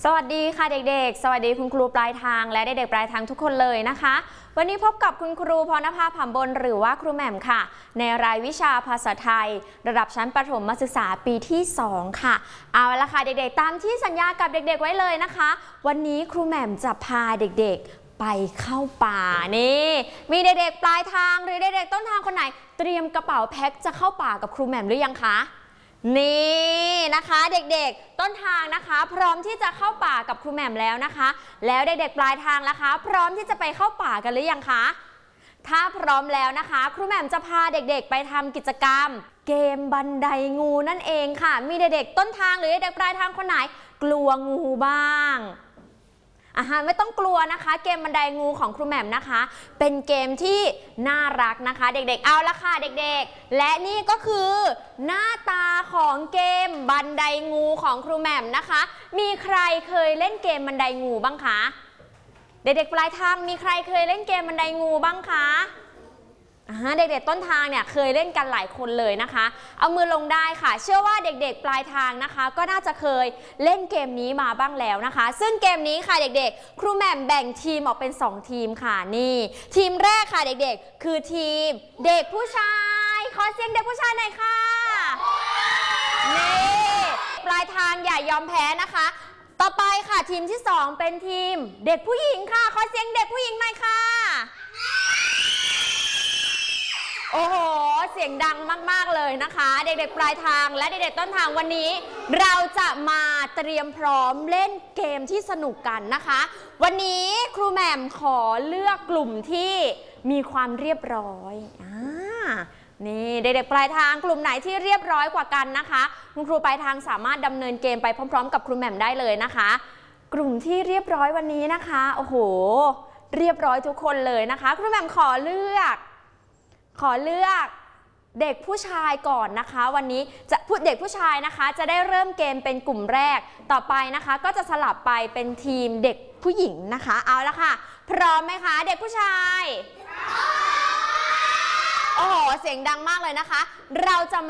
วัสดีค่ะเด็กๆสวัสดีคุณครูปลายทางและเด็กๆปลายทางทุกคนเลยนะคะวันนี้พบกับคุณครูพรณภาผำบลหรือว่าครูแหม่มค่ะในรายวิชาภาษาไทยระดับชั้นประถมศึกษาปีที่2ค่ะเอาละค่ะเด็กๆตามที่สัญญากับเด็กๆไว้เลยนะคะวันนี้ครูแหม่มจะพาเด็กๆไปเข้าป่านี่มีเด็กๆปลายทางหรือเด็กๆต้นทางคนไหนเตรียมกระเป๋าแพ็คจะเข้าป่ากับครูแหม่มหรือยังคะนี่นะคะเด็กๆต้นทางนะคะพร้อมที่จะเข้าป่ากับครูแหม่มแล้วนะคะแล้วเด็กๆปลายทางล่ะคะพร้อมที่จะไปเข้าป่ากันหรือยังคะถ้าพร้อมแล้วนะคะครูแหม่มจะพาเด็กๆไปทำกิจกรรมเกมบันไดงูนั่นเองค่ะมีเด็กๆต้นทางหรือเด็กๆปลายทางคนไหนกลัวงูบ้างไม่ต้องกลัวนะคะเกมบันไดงูของครูแหม่มนะคะเป็นเกมที่น่ารักนะคะเด็กๆเอาละค่ะเด็กๆและนี่ก็คือหน้าตาของเกมบันไดงูของครูแหม่มนะคะมีใครเคยเล่นเกมบันไดงูบ้างคะเด็กๆปลายทางมีใครเคยเล่นเกมบันไดงูบ้างคะเด็กๆต้นทางเนี่ยเคยเล่นกันหลายคนเลยนะคะเอามือลงได้ค่ะเชื่อว่าเด็กๆปลายทางนะคะก็น่าจะเคยเล่นเกมนี้มาบ้างแล้วนะคะซึ่งเกมนี้ค่ะเด็กๆครูแหม่มแบ่งทีมออกเป็น2ทีมค่ะนี่ทีมแรกค่ะเด็กๆคือทีมเด็กผู้ชายขอเสียงเด็กผู้ชายหน่อยค่ะนี่ปลายทางอย่ายอมแพ้นะคะต่อไปค่ะทีมที่2เป็นทีมเด็กผู้หญิงค่ะขอเสียงเด็กผู้หญิงหน่อยค่ะโอ้โหเสียงดังมากๆเลยนะคะเด็กๆปลายทางและเด็กๆต้นทางวันนี้เราจะมาเตรียมพร้อมเล่นเกมที่สนุกกันนะคะวันนี้ครูแหม่มขอเลือกกลุ่มที่มีความเรียบร้อยนี่เด็กๆปลายทางกลุ่มไหนที่เรียบร้อยกว่ากันนะคะคุณครูปลายทางสามารถดำเนินเกมไปพร้อมๆกับครูแหม่มได้เลยนะคะกลุ่มที่เรียบร้อยวันนี้นะคะโอ้โหเรียบร้อยทุกคนเลยนะคะครูแหม่มขอเลือกเด็กผู้ชายก่อนนะคะวันนี้เด็กผู้ชายนะคะจะได้เริ่มเกมเป็นกลุ่มแรกต่อไปนะคะก็จะสลับไปเป็นทีมเด็กผู้หญิงนะคะเอาละค่ะพร้อมไหมคะเด็กผู้ชายโอ้โหเสียงดังมากเลยนะคะเราจะ